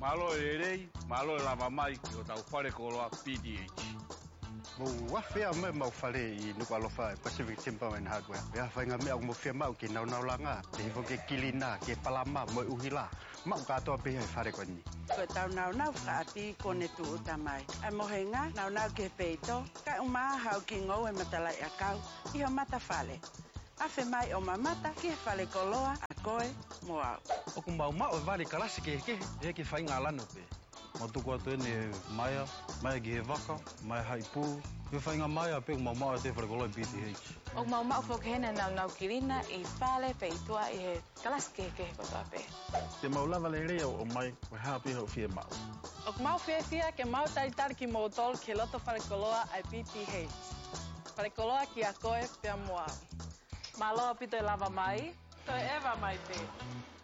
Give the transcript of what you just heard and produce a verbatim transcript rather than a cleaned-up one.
Malo e rei, malo e lava mai ki o tau whare koloa P D H. Mo whawhia me mau whare I nuku alofa Pacific Timber and Hardware. Ia whainga mea mo whia mau ki nau nau langa, te hifo ke kilina, ke palama, mo uhila. Mau katoa pe hai whare koni. Ko tau nau nau whaati kone tu utamai. Ai mohenga, nau nau ke peito, kai umaa hau ki ngou e matalai a kau, iho mata whale. Awhi mai o mamata ki he whale koloa a koe mo au. O ku mau mau e wale kalasi ke ke, e ke whainga lano pe. Mo tuku atu ene maia, maia ki he waka, maia hai pū. He whainga maia pe ku mau mau e te whare koloa P D H. O mau mau whokehena nau nau kirina I whale peitua I he kalasi ke ke kotoa pe. Te mau lava le rea o mai, we hapi hau fia mau. O ku mau fia fia ke mau taritari ki mau tol ke loto whale koloa ai P P H. Whale koloa ki a koe pia moa. Malo pito e lava mai, to e eva mai te.